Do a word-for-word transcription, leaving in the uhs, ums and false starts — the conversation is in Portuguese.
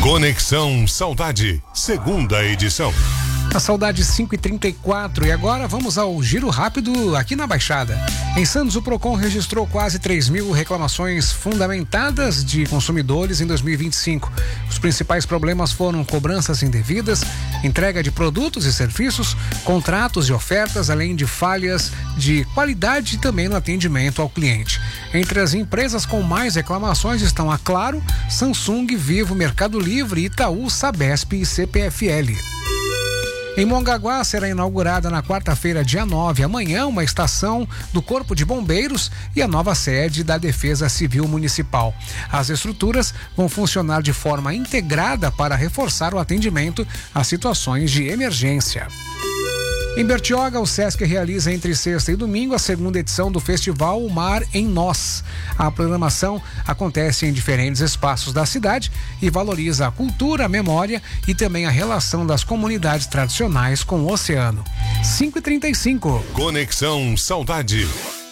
Conexão Saudade, segunda edição. A Saudade cinco e trinta e quatro e agora vamos ao giro rápido aqui na Baixada. Em Santos, o Procon registrou quase três mil reclamações fundamentadas de consumidores em dois mil e vinte e cinco. Os principais problemas foram cobranças indevidas, entrega de produtos e serviços, contratos e ofertas, além de falhas de qualidade e também no atendimento ao cliente. Entre as empresas com mais reclamações estão a Claro, Samsung, Vivo, Mercado Livre, Itaú, Sabesp e C P F L. Em Mongaguá será inaugurada na quarta-feira, dia nove, amanhã, uma estação do Corpo de Bombeiros e a nova sede da Defesa Civil Municipal. As estruturas vão funcionar de forma integrada para reforçar o atendimento a situações de emergência. Em Bertioga, o Sesc realiza entre sexta e domingo a segunda edição do Festival O Mar em Nós. A programação acontece em diferentes espaços da cidade e valoriza a cultura, a memória e também a relação das comunidades tradicionais com o oceano. cinco e trinta e cinco. Conexão Saudade.